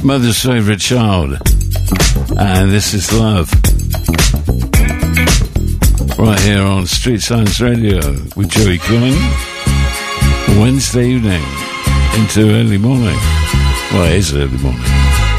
Mother's favourite child. And this is Love. Right here on Street Science Radio with Joey Coyne. Wednesday evening into early morning. Well, it is early morning.